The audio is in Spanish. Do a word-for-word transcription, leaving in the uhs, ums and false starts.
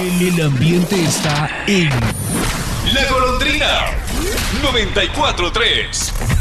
El ambiente está en La Golondrina noventa y cuatro tres.